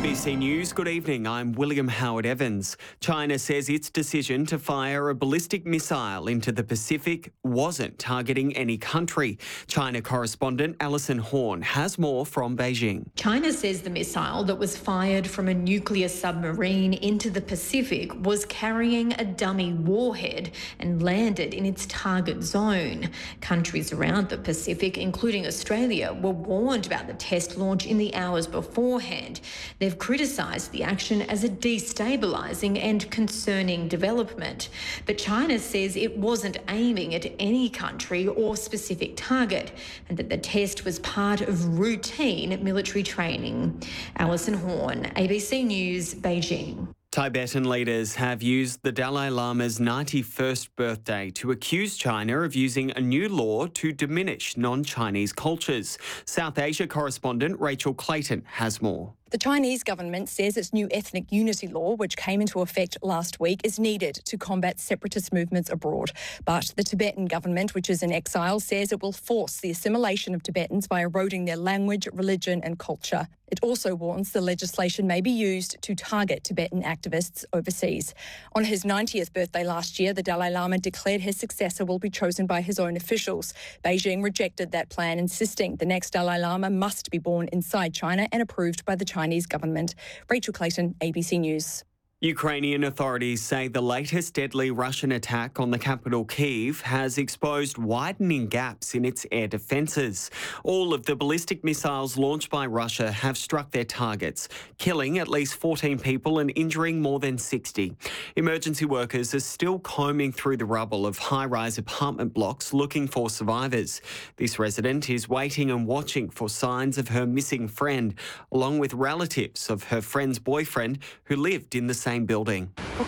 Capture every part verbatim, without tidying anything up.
B C News, good evening. I'm William Howard Evans. China says its decision to fire a ballistic missile into the Pacific wasn't targeting any country. China correspondent Alison Horn has more from Beijing. China says the missile that was fired from a nuclear submarine into the Pacific was carrying a dummy warhead and landed in its target zone. Countries around the Pacific, including Australia, were warned about the test launch in the hours beforehand. They've criticised the action as a destabilising and concerning development. But China says it wasn't aiming at any country or specific target and that the test was part of routine military training. Alison Horn, A B C News, Beijing. Tibetan leaders have used the Dalai Lama's ninety-first birthday to accuse China of using a new law to diminish non-Chinese cultures. South Asia correspondent Rachel Clayton has more. The Chinese government says its new ethnic unity law, which came into effect last week, is needed to combat separatist movements abroad. But the Tibetan government, which is in exile, says it will force the assimilation of Tibetans by eroding their language, religion and culture. It also warns the legislation may be used to target Tibetan activists overseas. On his ninetieth birthday last year, the Dalai Lama declared his successor will be chosen by his own officials. Beijing rejected that plan, insisting the next Dalai Lama must be born inside China and approved by the Chinese government. Rachel Clayton, A B C News. Ukrainian authorities say the latest deadly Russian attack on the capital Kyiv has exposed widening gaps in its air defences. All of the ballistic missiles launched by Russia have struck their targets, killing at least fourteen people and injuring more than sixty. Emergency workers are still combing through the rubble of high-rise apartment blocks looking for survivors. This resident is waiting and watching for signs of her missing friend, along with relatives of her friend's boyfriend who lived in the same building.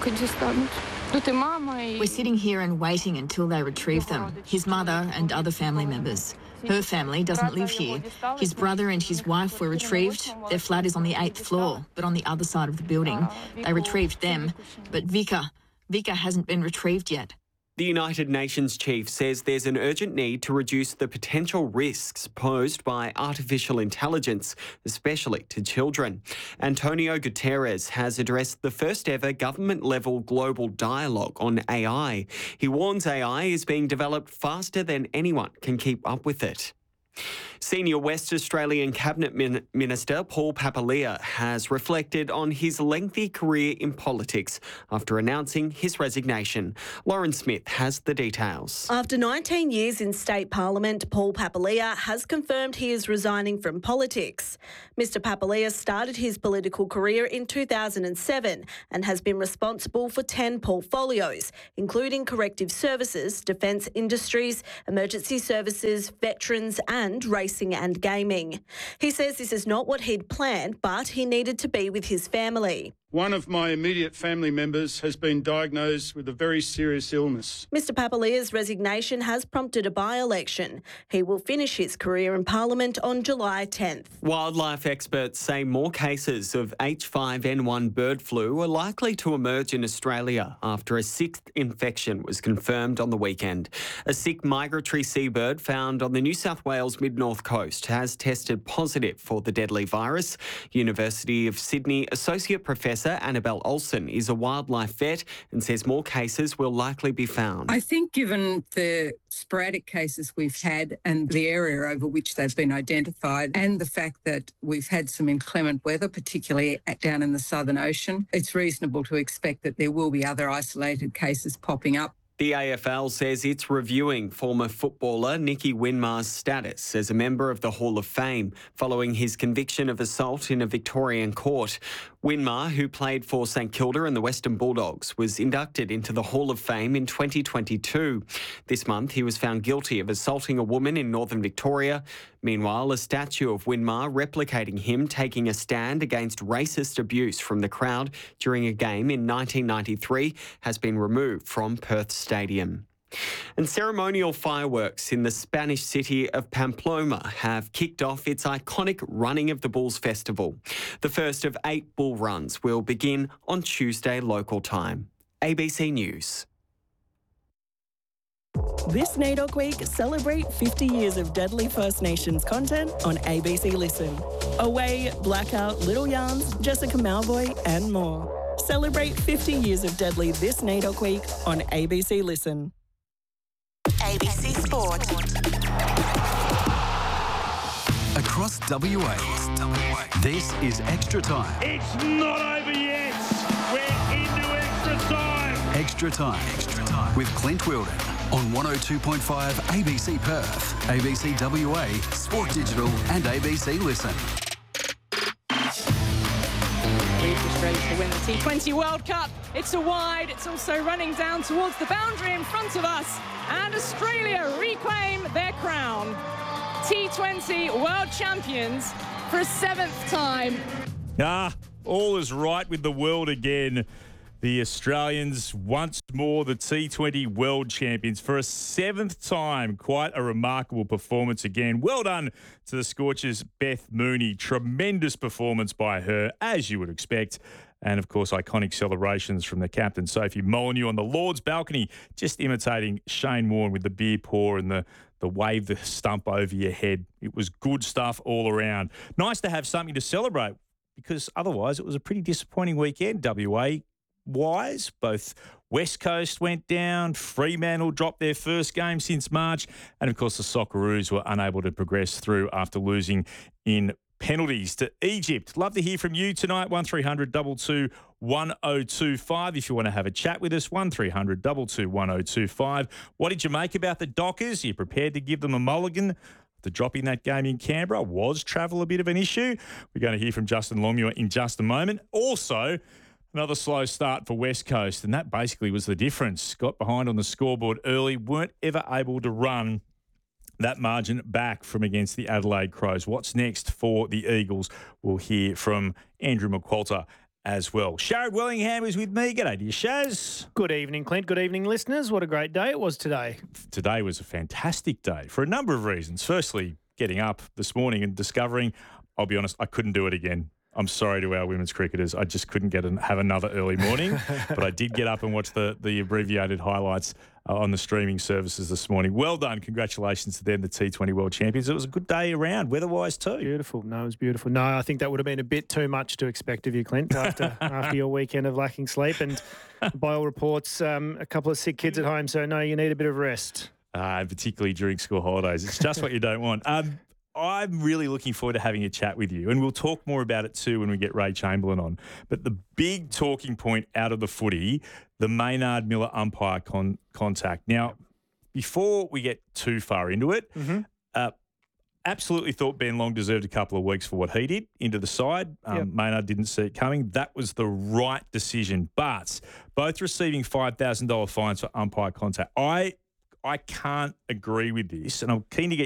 We're sitting here and waiting until they retrieve them, his mother and other family members. Her family doesn't live here. His brother and his wife were retrieved. Their flat is on the eighth floor, but on the other side of the building. They retrieved them, but Vika, Vika hasn't been retrieved yet. The United Nations chief says there's an urgent need to reduce the potential risks posed by artificial intelligence, especially to children. Antonio Guterres has addressed the first ever government-level global dialogue on A I. He warns A I is being developed faster than anyone can keep up with it. Senior West Australian Cabinet Min- Minister Paul Papalia has reflected on his lengthy career in politics after announcing his resignation. Lauren Smith has the details. After nineteen years in state parliament, Paul Papalia has confirmed he is resigning from politics. Mister Papalia started his political career in two thousand seven and has been responsible for ten portfolios, including corrective services, defence industries, emergency services, veterans and racing and gaming. He says this is not what he'd planned, but he needed to be with his family. One of my immediate family members has been diagnosed with a very serious illness. Mister Papalia's resignation has prompted a by-election. He will finish his career in Parliament on July tenth. Wildlife experts say more cases of H five N one bird flu are likely to emerge in Australia after a sixth infection was confirmed on the weekend. A sick migratory seabird found on the New South Wales mid-north coast has tested positive for the deadly virus. University of Sydney Associate Professor Annabelle Olsen is a wildlife vet and says more cases will likely be found. I think given the sporadic cases we've had and the area over which they've been identified and the fact that we've had some inclement weather, particularly down in the Southern Ocean, it's reasonable to expect that there will be other isolated cases popping up. The A F L says it's reviewing former footballer Nicky Winmar's status as a member of the Hall of Fame following his conviction of assault in a Victorian court. Winmar, who played for St Kilda and the Western Bulldogs, was inducted into the Hall of Fame in twenty twenty-two. This month, he was found guilty of assaulting a woman in northern Victoria. Meanwhile, a statue of Winmar replicating him taking a stand against racist abuse from the crowd during a game in nineteen ninety-three has been removed from Perth Stadium. And ceremonial fireworks in the Spanish city of Pamplona have kicked off its iconic Running of the Bulls festival. The first of eight bull runs will begin on Tuesday local time. A B C News. This NAIDOC Week, celebrate fifty years of Deadly First Nations content on A B C Listen. Away, Blackout, Little Yarns, Jessica Malvoy and more. Celebrate fifty years of Deadly this NAIDOC Week on A B C Listen. A B C Sport. Across W A, this is Extra Time. It's not over yet. We're into extra time. Extra Time. Extra Time. With Clint Wilden on one oh two point five A B C Perth, A B C W A, Sport Digital and A B C Listen. Australia to win the T twenty World Cup. It's a wide, it's also running down towards the boundary in front of us. And Australia reclaim their crown. T twenty World Champions for a seventh time. Ah, all is right with the world again. The Australians once more the T twenty World Champions for a seventh time. Quite a remarkable performance again. Well done to the Scorchers, Beth Mooney. Tremendous performance by her, as you would expect. And, of course, iconic celebrations from the captain, Sophie Molyneux, on the Lord's balcony, just imitating Shane Warne with the beer pour and the, the wave the stump over your head. It was good stuff all around. Nice to have something to celebrate because otherwise it was a pretty disappointing weekend, W A wise. Both West Coast went down, Fremantle dropped their first game since March, and of course the Socceroos were unable to progress through after losing in penalties to Egypt. Love to hear from you tonight. one three hundred two two one oh two five if you want to have a chat with us. one three hundred two two one oh two five. What did you make about the Dockers? Are you prepared to give them a mulligan? The drop in that game in Canberra, was travel a bit of an issue? We're going to hear from Justin Longmuir in just a moment. Also, another slow start for West Coast, and that basically was the difference. Got behind on the scoreboard early, weren't ever able to run that margin back from against the Adelaide Crows. What's next for the Eagles? We'll hear from Andrew McQualter as well. Sharad Wellingham is with me. G'day to you, Shaz. Good evening, Clint. Good evening, listeners. What a great day it was today. Today was a fantastic day for a number of reasons. Firstly, getting up this morning and discovering, I'll be honest, I couldn't do it again. I'm sorry to our women's cricketers. I just couldn't get and have another early morning, but I did get up and watch the the abbreviated highlights uh, on the streaming services this morning. Well done. Congratulations to them, the T twenty World Champions. It was a good day around, weather-wise too. Beautiful. No, it was beautiful. No, I think that would have been a bit too much to expect of you, Clint, after after your weekend of lacking sleep. And by all reports, um, a couple of sick kids at home, so no, you need a bit of rest. Uh, particularly during school holidays. It's just what you don't want. Um, I'm really looking forward to having a chat with you, and we'll talk more about it too when we get Ray Chamberlain on. But the big talking point out of the footy, the Maynard Miller umpire con- contact. Now, before we get too far into it, mm-hmm. uh, absolutely thought Ben Long deserved a couple of weeks for what he did into the side. Um, yep. Maynard didn't see it coming. That was the right decision. But both receiving five thousand dollars fines for umpire contact. I I can't agree with this, and I'm keen to get